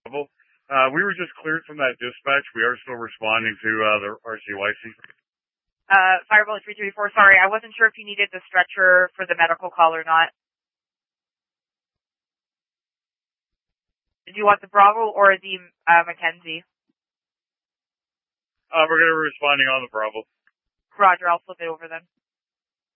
We were just cleared from that dispatch. We are still responding to the RCYC. Fireball 334, sorry, I wasn't sure if you needed the stretcher for the medical call or not. Did you want the Bravo or the Mackenzie? We're going to be responding on the Bravo. Roger, I'll flip it over then.